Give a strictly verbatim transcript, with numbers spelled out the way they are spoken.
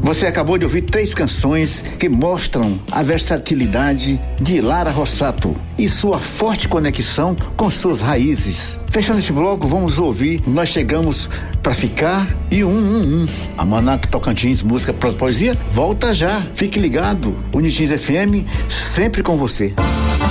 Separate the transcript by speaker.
Speaker 1: Você acabou de ouvir três canções que mostram a versatilidade de Lara Rossato e sua forte conexão com suas raízes. Fechando esse bloco, vamos ouvir Nós Chegamos Pra Ficar e um um um. A Manac Tocantins, música para poesia, volta já. Fique ligado. Unitins F M, sempre com você.